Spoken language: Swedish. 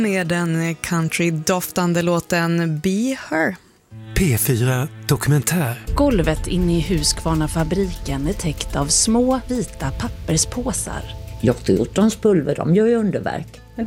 Med den country-doftande låten Be Her. P4 Dokumentär. Golvet inne i Husqvarna-fabriken är täckt av små vita papperspåsar. Hjortons pulver, de gör ju underverk.